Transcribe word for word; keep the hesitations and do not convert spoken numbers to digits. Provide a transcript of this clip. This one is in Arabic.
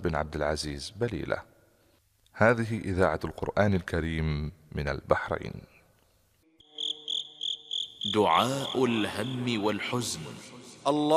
بن عبد العزيز بليلة. هذه إذاعة القرآن الكريم من البحرين. دعاء الهم والحزن. الله